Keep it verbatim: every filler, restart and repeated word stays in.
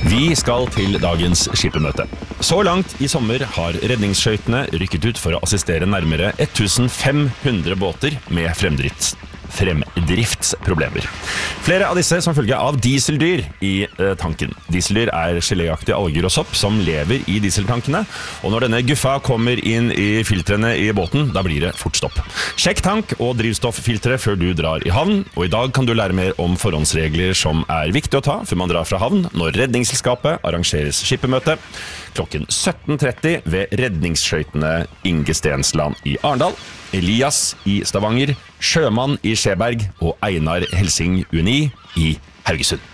Vi skal til dagens skippermøte. Så langt i sommer har redningsskøytene rykket ut for å assistere nærmere fem hundre båter med fremdrift. fremdriftsproblemer. Flere av disse som følge av dieseldyr i eh, tanken. Dieseldyr er geléaktige alger og sopp som lever i dieseltankene, og når denne guffa kommer inn i filtrene i båten, da blir det fort stopp. Sjekk tank og drivstofffiltre før du drar i havn, og i dag kan du lære mer om forhåndsregler som er viktig å ta før man drar fra havn når redningsselskapet arrangeres skippermøte klokken sytten tretti ved redningsskøytene Inge Stensland i Arendal, Elias i Stavanger, Sjømann i Skjeberg og Einar Helsing Uni i Haugesund.